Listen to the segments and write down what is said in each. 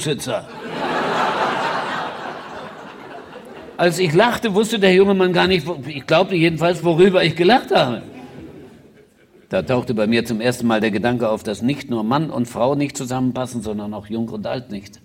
Grundbesitzer. Als ich lachte, wusste der junge Mann gar nicht, ich glaubte jedenfalls, worüber ich gelacht habe. Da tauchte bei mir zum ersten Mal der Gedanke auf, dass nicht nur Mann und Frau nicht zusammenpassen, sondern auch Jung und Alt nicht.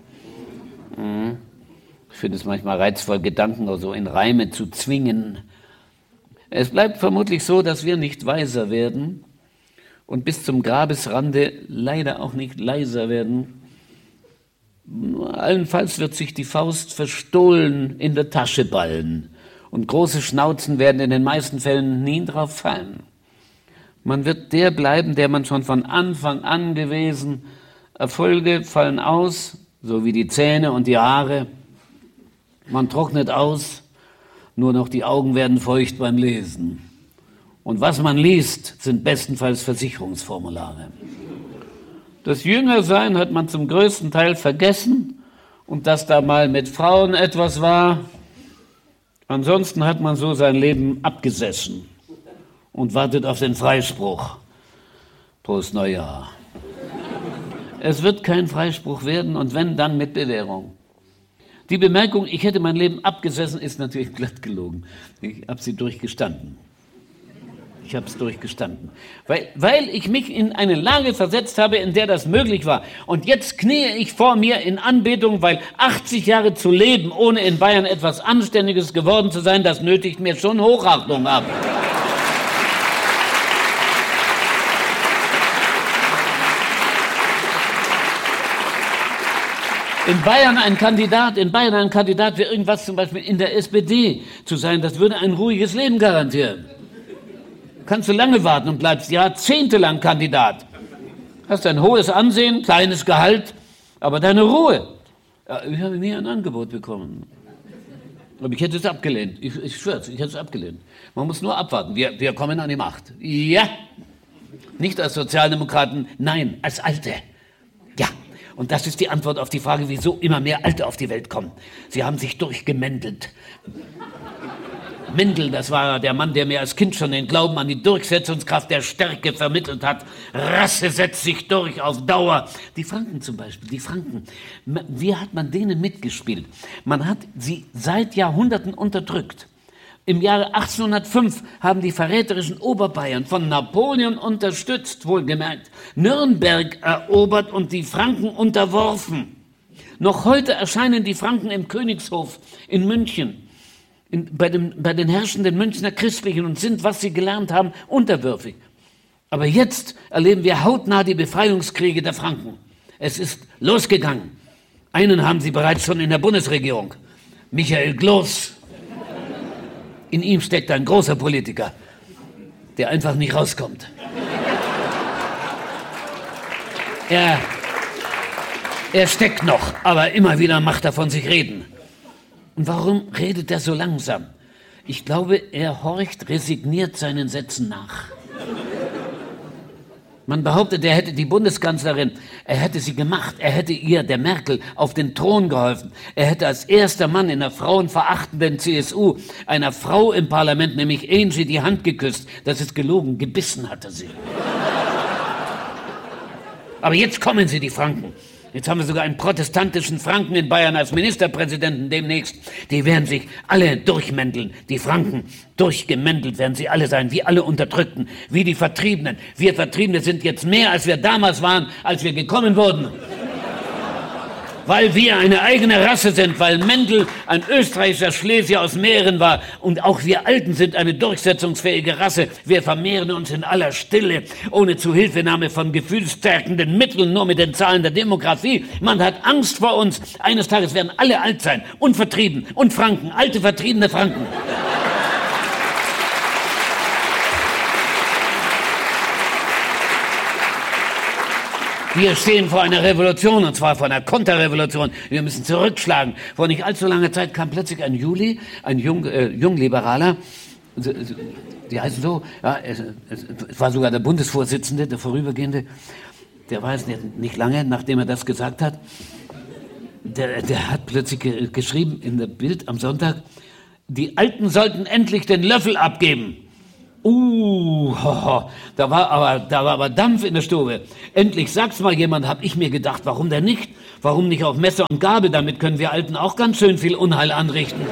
Ich finde es manchmal reizvoll, Gedanken so in Reime zu zwingen. Es bleibt vermutlich so, dass wir nicht weiser werden und bis zum Grabesrande leider auch nicht leiser werden. Allenfalls wird sich die Faust verstohlen in der Tasche ballen und große Schnauzen werden in den meisten Fällen nie drauf fallen. Man wird der bleiben, der man schon von Anfang an gewesen. Erfolge fallen aus, so wie die Zähne und die Haare. Man trocknet aus, nur noch die Augen werden feucht beim Lesen. Und was man liest, sind bestenfalls Versicherungsformulare. Das Jüngersein hat man zum größten Teil vergessen und dass da mal mit Frauen etwas war. Ansonsten hat man so sein Leben abgesessen und wartet auf den Freispruch. Prost Neujahr. Es wird kein Freispruch werden und wenn, dann mit Bewährung. Die Bemerkung, ich hätte mein Leben abgesessen, ist natürlich glatt gelogen. Ich habe sie durchgestanden. Ich habe es durchgestanden. Weil ich mich in eine Lage versetzt habe, in der das möglich war. Und jetzt kniee ich vor mir in Anbetung, weil 80 Jahre zu leben, ohne in Bayern etwas Anständiges geworden zu sein, das nötigt mir schon Hochachtung ab. In Bayern ein Kandidat für irgendwas, zum Beispiel in der SPD zu sein, das würde ein ruhiges Leben garantieren. Kannst du lange warten und bleibst jahrzehntelang Kandidat. Hast ein hohes Ansehen, kleines Gehalt, aber deine Ruhe. Ja, ich habe nie ein Angebot bekommen. Aber ich hätte es abgelehnt. Ich schwör's, ich hätte es abgelehnt. Man muss nur abwarten. Wir kommen an die Macht. Ja. Nicht als Sozialdemokraten, nein, als Alte. Ja. Und das ist die Antwort auf die Frage, wieso immer mehr Alte auf die Welt kommen. Sie haben sich durchgemändelt. Mendel, das war der Mann, der mir als Kind schon den Glauben an die Durchsetzungskraft der Stärke vermittelt hat. Rasse setzt sich durch auf Dauer. Die Franken zum Beispiel, die Franken. Wie hat man denen mitgespielt? Man hat sie seit Jahrhunderten unterdrückt. Im Jahre 1805 haben die verräterischen Oberbayern von Napoleon unterstützt, wohlgemerkt, Nürnberg erobert und die Franken unterworfen. Noch heute erscheinen die Franken im Königshof in München. Bei den herrschenden Münchner Christlichen und sind, was sie gelernt haben, unterwürfig. Aber jetzt erleben wir hautnah die Befreiungskriege der Franken. Es ist losgegangen. Einen haben sie bereits schon in der Bundesregierung. Michael Gloß. In ihm steckt ein großer Politiker, der einfach nicht rauskommt. Er steckt noch, aber immer wieder macht er von sich reden. Und warum redet er so langsam? Ich glaube, er horcht resigniert seinen Sätzen nach. Man behauptet, er hätte die Bundeskanzlerin, er hätte sie gemacht, er hätte ihr, der Merkel, auf den Thron geholfen. Er hätte als erster Mann in der frauenverachtenden CSU einer Frau im Parlament, nämlich Angie, die Hand geküsst. Das ist gelogen, gebissen hatte sie. Aber jetzt kommen sie, die Franken. Jetzt haben wir sogar einen protestantischen Franken in Bayern als Ministerpräsidenten demnächst. Die werden sich alle durchmänteln. Die Franken, durchgemäntelt werden sie alle sein, wie alle Unterdrückten, wie die Vertriebenen. Wir Vertriebene sind jetzt mehr, als wir damals waren, als wir gekommen wurden. Weil wir eine eigene Rasse sind, weil Mendel ein österreichischer Schlesier aus Mähren war und auch wir Alten sind eine durchsetzungsfähige Rasse. Wir vermehren uns in aller Stille, ohne Zuhilfenahme von gefühlsstärkenden Mitteln, nur mit den Zahlen der Demografie. Man hat Angst vor uns. Eines Tages werden alle alt sein und vertrieben und Franken, alte vertriebene Franken. Wir stehen vor einer Revolution, und zwar vor einer Konterrevolution. Wir müssen zurückschlagen. Vor nicht allzu langer Zeit kam plötzlich ein Jungliberaler, die heißen so, ja, es war sogar der Bundesvorsitzende, der Vorübergehende, der war es nicht lange, nachdem er das gesagt hat, der hat plötzlich geschrieben in der Bild am Sonntag, die Alten sollten endlich den Löffel abgeben. Da war aber Dampf in der Stube. Endlich sagt's mal jemand, hab ich mir gedacht, warum denn nicht? Warum nicht auf Messer und Gabel? Damit können wir Alten auch ganz schön viel Unheil anrichten.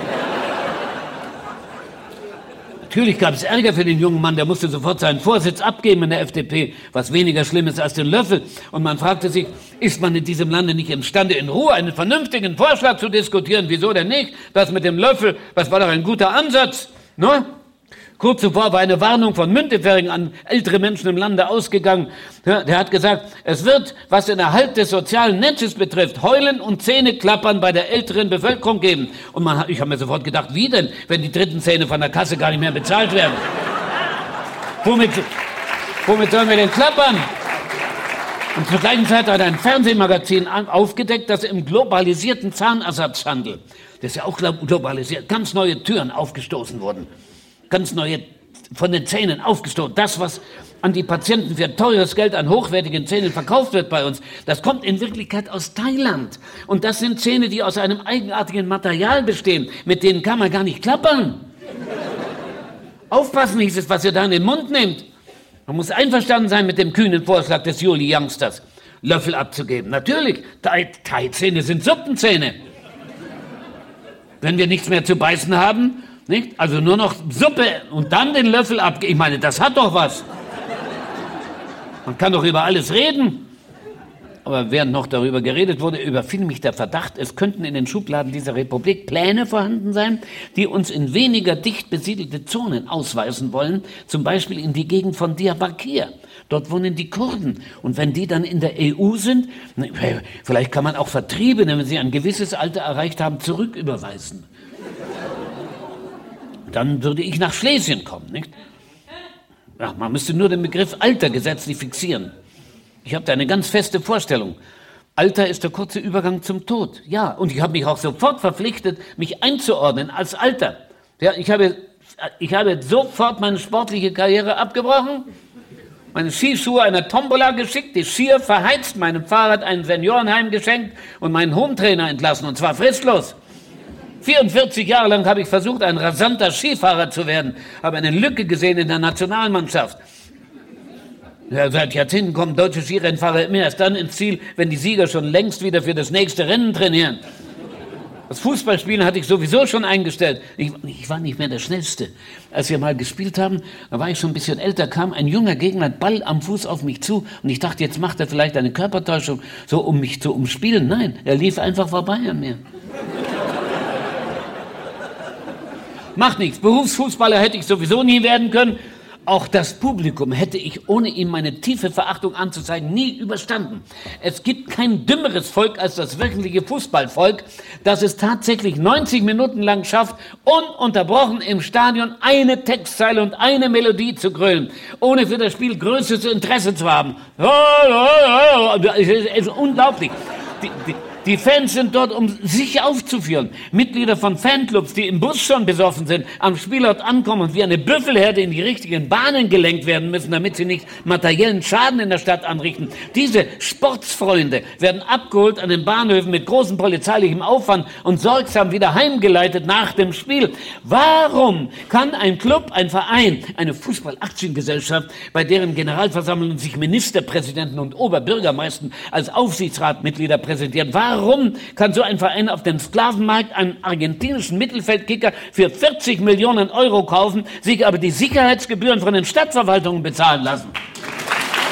Natürlich gab es Ärger für den jungen Mann, der musste sofort seinen Vorsitz abgeben in der FDP, was weniger schlimm ist als den Löffel. Und man fragte sich, ist man in diesem Lande nicht imstande, in Ruhe einen vernünftigen Vorschlag zu diskutieren? Wieso denn nicht? Das mit dem Löffel, das war doch ein guter Ansatz, ne? Kurz zuvor war eine Warnung von Müntefering an ältere Menschen im Lande ausgegangen. Ja, der hat gesagt, es wird, was den Erhalt des sozialen Netzes betrifft, Heulen und Zähneklappern bei der älteren Bevölkerung geben. Und ich habe mir sofort gedacht, wie denn, wenn die dritten Zähne von der Kasse gar nicht mehr bezahlt werden? Womit sollen wir denn klappern? Und zur gleichen Zeit hat ein Fernsehmagazin aufgedeckt, dass im globalisierten Zahnersatzhandel, das ist ja auch globalisiert, ganz neue Türen aufgestoßen wurden. Ganz neue von den Zähnen aufgestoßen. Das, was an die Patienten für teures Geld an hochwertigen Zähnen verkauft wird bei uns, das kommt in Wirklichkeit aus Thailand. Und das sind Zähne, die aus einem eigenartigen Material bestehen. Mit denen kann man gar nicht klappern. Aufpassen hieß es, was ihr da in den Mund nehmt. Man muss einverstanden sein mit dem kühnen Vorschlag des Juli Youngsters, Löffel abzugeben. Natürlich, Thai-Zähne sind Suppenzähne. Wenn wir nichts mehr zu beißen haben, nicht? Also nur noch Suppe und dann den Löffel abgeben. Ich meine, das hat doch was. Man kann doch über alles reden. Aber während noch darüber geredet wurde, überfiel mich der Verdacht, es könnten in den Schubladen dieser Republik Pläne vorhanden sein, die uns in weniger dicht besiedelte Zonen ausweisen wollen, zum Beispiel in die Gegend von Diyarbakir. Dort wohnen die Kurden. Und wenn die dann in der EU sind, vielleicht kann man auch Vertriebene, wenn sie ein gewisses Alter erreicht haben, zurücküberweisen. Dann würde ich nach Schlesien kommen, nicht? Ja, man müsste nur den Begriff Alter gesetzlich fixieren. Ich habe da eine ganz feste Vorstellung. Alter ist der kurze Übergang zum Tod. Ja, und ich habe mich auch sofort verpflichtet, mich einzuordnen als Alter. Ja, ich habe sofort meine sportliche Karriere abgebrochen, meine Skischuhe einer Tombola geschickt, die Skier verheizt, meinem Fahrrad ein Seniorenheim geschenkt und meinen Hometrainer entlassen, und zwar fristlos. 44 Jahre lang habe ich versucht, ein rasanter Skifahrer zu werden, habe eine Lücke gesehen in der Nationalmannschaft. Ja, seit Jahrzehnten kommen deutsche Skirennfahrer immer erst dann ins Ziel, wenn die Sieger schon längst wieder für das nächste Rennen trainieren. Das Fußballspielen hatte ich sowieso schon eingestellt. Ich war nicht mehr der Schnellste. Als wir mal gespielt haben, da war ich schon ein bisschen älter, kam ein junger Gegner, Ball am Fuß auf mich zu, und ich dachte, jetzt macht er vielleicht eine Körpertäuschung, so um mich zu umspielen. Nein, er lief einfach vorbei an mir. Macht nichts. Berufsfußballer hätte ich sowieso nie werden können. Auch das Publikum hätte ich, ohne ihm meine tiefe Verachtung anzuzeigen, nie überstanden. Es gibt kein dümmeres Volk als das wirkliche Fußballvolk, das es tatsächlich 90 Minuten lang schafft, ununterbrochen im Stadion eine Textzeile und eine Melodie zu grölen, ohne für das Spiel größtes Interesse zu haben. Es ist unglaublich. Die Fans sind dort, um sich aufzuführen. Mitglieder von Fanclubs, die im Bus schon besoffen sind, am Spielort ankommen und wie eine Büffelherde in die richtigen Bahnen gelenkt werden müssen, damit sie nicht materiellen Schaden in der Stadt anrichten. Diese Sportsfreunde werden abgeholt an den Bahnhöfen mit großem polizeilichem Aufwand und sorgsam wieder heimgeleitet nach dem Spiel. Warum kann ein Club, ein Verein, eine Fußball-Aktiengesellschaft, bei deren Generalversammlungen sich Ministerpräsidenten und Oberbürgermeister als Aufsichtsratmitglieder präsentieren, warum kann so ein Verein auf dem Sklavenmarkt einen argentinischen Mittelfeldkicker für 40 Millionen Euro kaufen, sich aber die Sicherheitsgebühren von den Stadtverwaltungen bezahlen lassen?